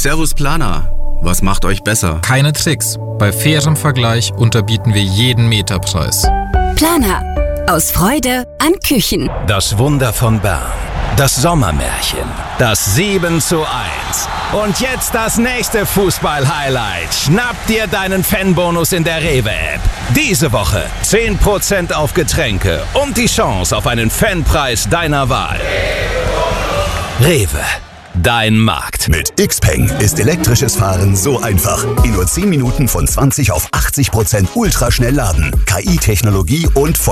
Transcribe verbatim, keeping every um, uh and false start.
Servus Planer. Was macht euch besser? Keine Tricks. Bei fairem Vergleich unterbieten wir jeden Meterpreis. Planer. Aus Freude an Küchen. Das Wunder von Bern. Das Sommermärchen. Das sieben zu eins. Und jetzt das nächste Fußball-Highlight. Schnapp dir deinen Fanbonus in der Rewe-App. Diese Woche zehn Prozent auf Getränke und die Chance auf einen Fanpreis deiner Wahl. Rewe. Dein Markt. Mit Xpeng ist elektrisches Fahren so einfach. In nur zehn Minuten von zwanzig auf achtzig Prozent ultraschnell laden. K I-Technologie und